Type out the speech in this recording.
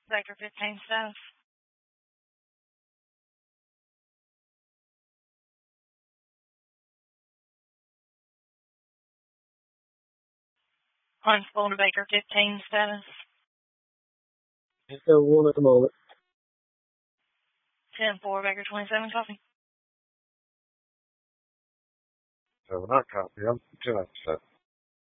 Vector 15 status. Constable to Baker 15 status. Just have one at the moment. 10-4, Baker 27, copy. So not copy. I'm 10 set.